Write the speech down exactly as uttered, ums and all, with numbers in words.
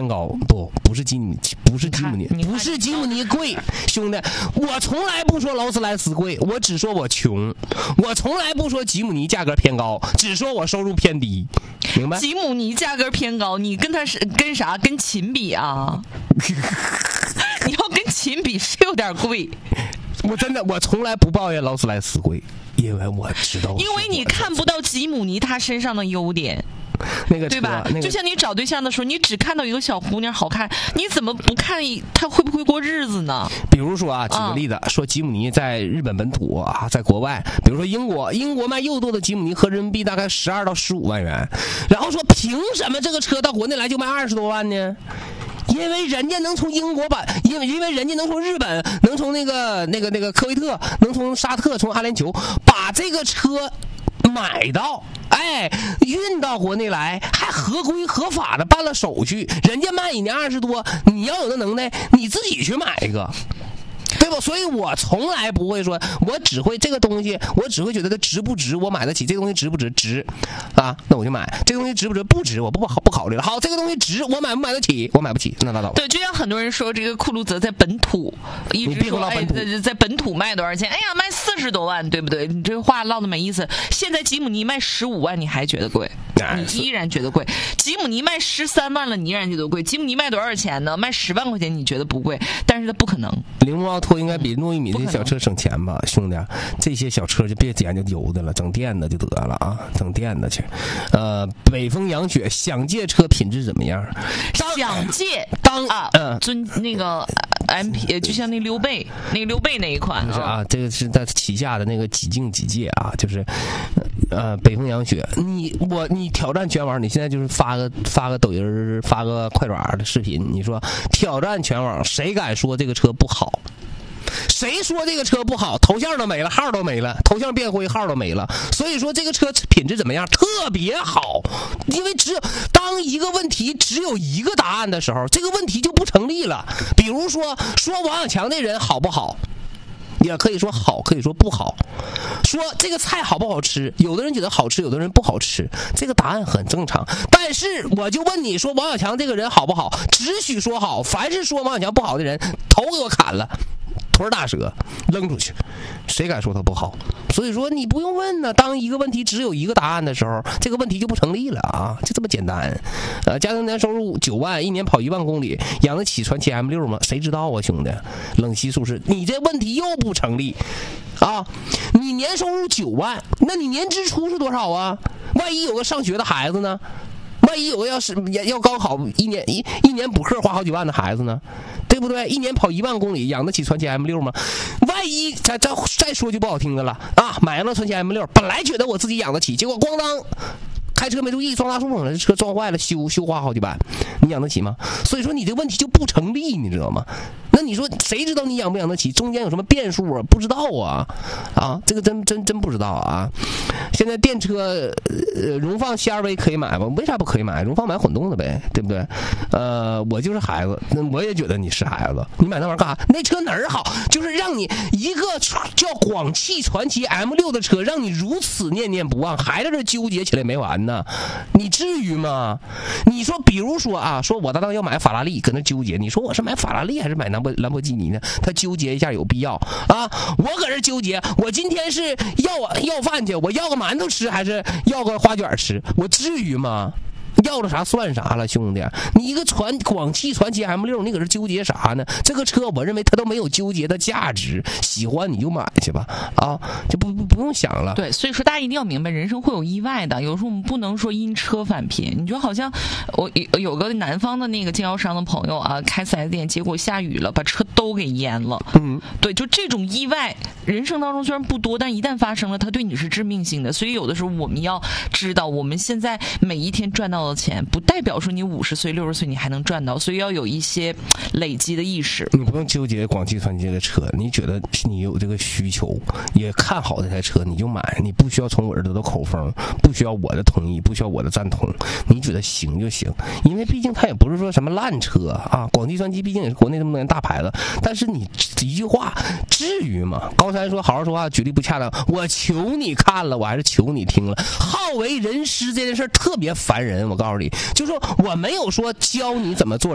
偏高，不不是吉姆不是吉姆尼，不是吉姆尼贵，兄弟，我从来不说劳斯莱斯贵，我只说我穷，我从来不说吉姆尼价格偏高，只说我收入偏低，明白？ 吉姆尼价格偏高，你跟他是跟啥？跟秦比啊？你要跟秦比是有点贵。 我真的我从来不抱怨劳斯莱斯贵，因为我知道， 因为你看不到吉姆尼他身上的优点。 那个对吧、 那个？ 就像你找对象的时候，你只看到一个小姑娘好看，你怎么不看她会不会过日子呢？ 比如说啊，举个例子，嗯、说吉姆尼在日本本土啊，在国外，比如说英国，英国卖右舵的吉姆尼合人民币大概十二到十五万元，然后说凭什么这个车到国内来就卖二十多万呢？因为人家能从英国把，因为因为人家能从日本，能从那个那个那个科威特，能从沙特，从阿联酋把这个车买到，哎，运到国内来，还合规合法的办了手续，人家卖一年二十多，你要有那能耐，你自己去买一个。对吧？所以我从来不会说，我只会这个东西，我只会觉得它值不值，我买得起。这个东西值不值？值啊，那我就买。这个东西值不值？不值，我不不不考虑了。好，这个东西值，我买不买得起？我买不起，那拉倒。 对，就像很多人说，这个酷路泽在本土一直说，哎，在在本土卖多少钱？哎呀，卖四十多万，对不对？你这话唠的没意思。现在吉姆尼卖十五万，你还觉得贵？你依然觉得贵。吉姆尼卖十三万了，你依然觉得贵。吉姆尼卖多少钱呢？卖十万块钱，你觉得不贵？但是它不可能。 铃木奥拓应该比诺一米这小车省钱吧，兄弟，这些小车就别研究油的了，整电的就得了啊，整电的去。呃，北风杨雪想借车品质怎么样？ 想借当啊，嗯，尊那个 M P， 就像那溜背，那个溜背那一款是啊，这个是他旗下的那个几境几界啊，就是呃北风杨雪，你我你挑战全网，你现在就是发个发个抖音，发个快爪的视频，你说挑战全网，谁敢说这个车不好？谁说这个车不好？头像都没了，号都没了，头像变灰，号都没了。所以说这个车品质怎么样？特别好，因为只有当一个问题只有一个答案的时候，这个问题就不成立了。比如说，说王小强这人好不好？也可以说好，可以说不好。说这个菜好不好吃？有的人觉得好吃，有的人不好吃，这个答案很正常。但是我就问你说，王小强这个人好不好？只许说好，凡是说王小强不好的人，头给我砍了。腿打折扔出去，谁敢说他不好？所以说你不用问呢。当一个问题只有一个答案的时候，这个问题就不成立了啊，就这么简单。呃，家庭年收入九万，一年跑一万公里，养得起传祺 M 六吗？谁知道啊，兄弟！冷析宿舍，你这问题又不成立啊！你年收入九万，那你年支出是多少啊？万一有个上学的孩子呢？万一有个要是要高考一年一一年补课花好几万的孩子呢，对不对？一年跑一万公里，养得起传祺 M 六吗？万一再再再说句不好听的了啊，买了传祺 M 六，本来觉得我自己养得起，结果咣当开车没注意撞大树上了，车撞坏了，修修花好几万，你养得起吗？所以说你这问题就不成立，你知道吗？那你说谁知道你养不养得起？中间有什么变数啊？不知道啊，啊，这个真真真不知道啊。现在电车，呃，荣放 C R V 可以买吗？为啥不可以买？荣放买混动的呗，对不对？呃，我就是孩子，那我也觉得你是孩子，你买那玩意儿干啥？那车哪儿好？就是让你一个叫广汽传祺 M 六的车，让你如此念念不忘，还在这纠结起来没完呢？你至于吗？你说，比如说啊，说我搭档要买法拉利，搁那纠结，你说我是买法拉利还是买兰博兰博基尼呢？他纠结一下有必要啊？我搁这纠结，我今天是要要饭去，我要个馒头吃还是要个花卷吃？我至于吗？要了啥算啥了，兄弟！你一个传广汽传祺 M 六，你搁这纠结啥呢？这个车我认为它都没有纠结的价值，喜欢你就买去吧，啊，就不不不用想了。 对，所以说大家一定要明白，人生会有意外的。有时候我们不能说因车返贫。你就好像我有个南方的那个经销商的朋友啊，开四 S 店，结果下雨了，把车都给淹了。嗯，对，就这种意外，人生当中虽然不多，但一旦发生了，它对你是致命性的。所以有的时候我们要知道，我们现在每一天赚到的钱不代表说你五十岁六十岁你还能赚到，所以要有一些累积的意识。 你不用纠结广汽传祺这个车，你觉得你有这个需求，也看好这台车你就买，你不需要从我这得到口风，不需要我的同意，不需要我的赞同，你觉得行就行。因为毕竟它也不是说什么烂车啊，广汽传祺毕竟也是国内这么多年大牌子，但是你一句话至于吗？高山说好好说话举例不恰当，我求你看了，我还是求你听了。好为人师这件事特别烦人，我告诉你，就是说我没有说教你怎么做